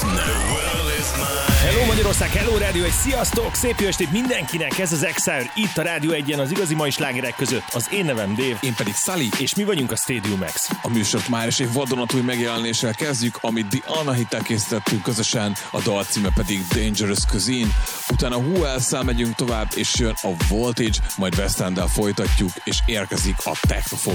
Hello Magyarország, hello Rádió 1, sziasztok! Szép jó estét mindenkinek, ez az Exile, itt a Rádió 1-en az igazi mai slágerek között. Az én nevem Dave. Én pedig Sully. És mi vagyunk a Stadium X. A műsort már is egy vadonatúj megjelenéssel kezdjük, amit The Anahittel készítettünk közösen, a dal címe pedig Dangerous Cuisine. Utána Who Else-szel megyünk tovább, és jön a Voltage, majd West End-del folytatjuk, és érkezik a Technophobe